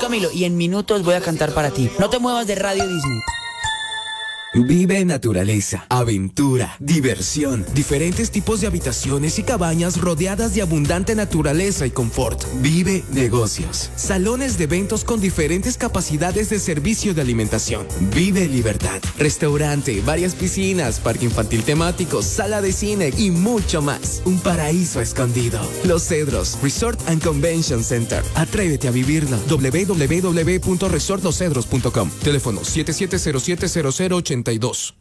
Camilo, y en minutos voy a cantar para ti. No te muevas de Radio Disney. Vive naturaleza, aventura, diversión, diferentes tipos de habitaciones y cabañas rodeadas de abundante naturaleza y confort. Vive negocios, salones de eventos con diferentes capacidades de servicio de alimentación. Vive libertad, restaurante, varias piscinas, parque infantil temático, sala de cine y mucho más. Un paraíso escondido. Los Cedros, Resort and Convention Center. Atrévete a vivirlo. www.resortlosedros.com. Teléfono 77070082.